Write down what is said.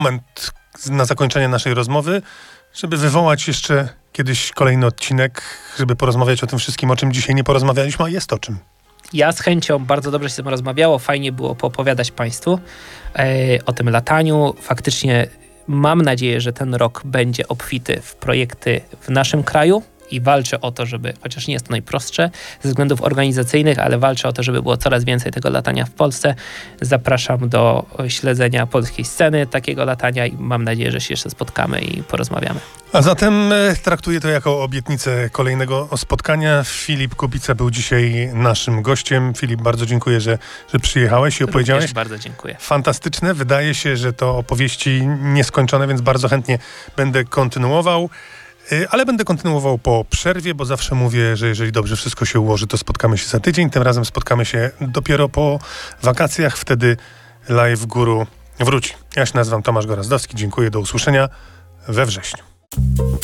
moment na zakończenie naszej rozmowy, żeby wywołać jeszcze kiedyś kolejny odcinek, żeby porozmawiać o tym wszystkim, o czym dzisiaj nie porozmawialiśmy, a jest o czym. Ja z chęcią, bardzo dobrze się z tym rozmawiało, fajnie było poopowiadać Państwu o tym lataniu. Faktycznie mam nadzieję, że ten rok będzie obfity w projekty w naszym kraju i walczę o to, żeby, chociaż nie jest to najprostsze ze względów organizacyjnych, ale walczę o to, żeby było coraz więcej tego latania w Polsce. Zapraszam do śledzenia polskiej sceny takiego latania i mam nadzieję, że się jeszcze spotkamy i porozmawiamy. A zatem traktuję to jako obietnicę kolejnego spotkania. Filip Kubica był dzisiaj naszym gościem. Filip, bardzo dziękuję, że przyjechałeś i opowiedziałeś. Również bardzo dziękuję. Fantastyczne. Wydaje się, że to opowieści nieskończone, więc bardzo chętnie będę kontynuował. Ale będę kontynuował po przerwie, bo zawsze mówię, że jeżeli dobrze wszystko się ułoży, to spotkamy się za tydzień. Tym razem spotkamy się dopiero po wakacjach. Wtedy Live Guru wróci. Ja się nazywam Tomasz Gorazdowski. Dziękuję. Do usłyszenia we wrześniu.